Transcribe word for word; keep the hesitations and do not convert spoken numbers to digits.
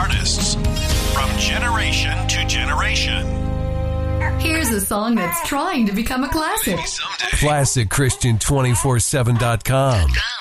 artists from generation to generation. Here's a song that's trying to become a classic. Maybe someday. Classic Christian two forty-seven dot com.